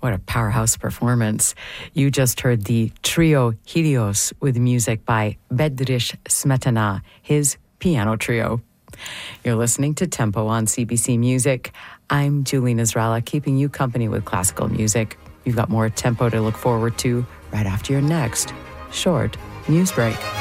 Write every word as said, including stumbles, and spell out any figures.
What a powerhouse performance. You just heard the trio Helios with music by Bedřich Smetana, his piano trio. You're listening to Tempo on C B C Music. I'm Julie Nasrallah, keeping you company with classical music. You've got more Tempo to look forward to right after your next short news break.